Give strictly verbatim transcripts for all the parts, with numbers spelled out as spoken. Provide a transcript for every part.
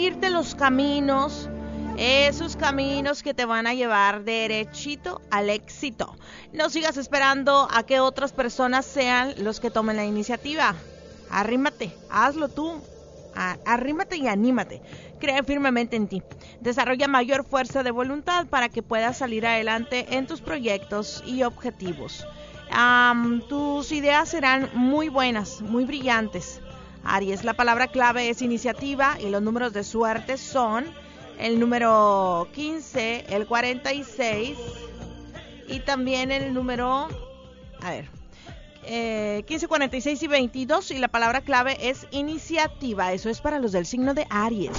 abrirte los caminos, esos caminos que te van a llevar derechito al éxito. No sigas esperando a que otras personas sean los que tomen la iniciativa. Arrímate, hazlo tú. Arrímate y anímate. Cree firmemente en ti. Desarrolla mayor fuerza de voluntad para que puedas salir adelante en tus proyectos y objetivos. Um, tus ideas serán muy buenas, muy brillantes. Aries, la palabra clave es iniciativa y los números de suerte son el número quince, el cuarenta y seis y también el número, a ver, eh, quince, cuarenta y seis y veintidós, y la palabra clave es iniciativa. Eso es para los del signo de Aries.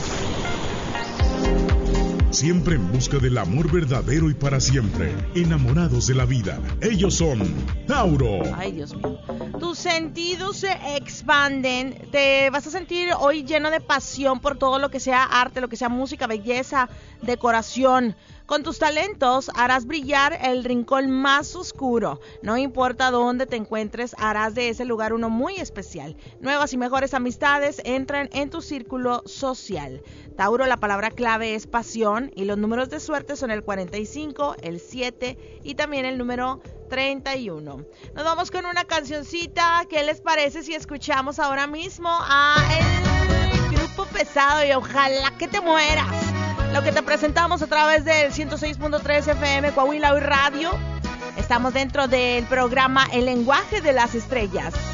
Siempre en busca del amor verdadero y para siempre. Enamorados de la vida. Ellos son Tauro. Ay, Dios mío. Tus sentidos se expanden. Te vas a sentir hoy lleno de pasión por todo lo que sea arte, lo que sea música, belleza, decoración. Con tus talentos harás brillar el rincón más oscuro. No importa dónde te encuentres, harás de ese lugar uno muy especial. Nuevas y mejores amistades entran en tu círculo social. Tauro, la palabra clave es pasión y los números de suerte son el cuarenta y cinco, el siete y también el número treinta y uno. Nos vamos con una cancioncita. ¿Qué les parece si escuchamos ahora mismo a el Grupo Pesado y Ojalá que te mueras? Lo que te presentamos a través del ciento seis punto tres F M Coahuila Hoy Radio. Estamos dentro del programa El Lenguaje de las Estrellas.